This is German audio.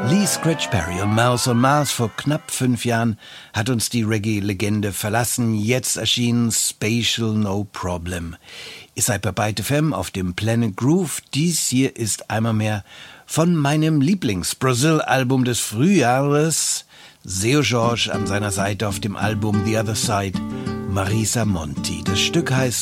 Lee Scratch Perry und Mouse on Mars. Vor knapp 5 Jahren hat uns die Reggae-Legende verlassen. Jetzt erschien Spatial No Problem. Ihr seid bei Byte FM auf dem Planet Groove. Dies hier ist einmal mehr von meinem Lieblings-Brazil-Album des Frühjahres. Seu Jorge an seiner Seite auf dem Album The Other Side, Marisa Monti. Das Stück heißt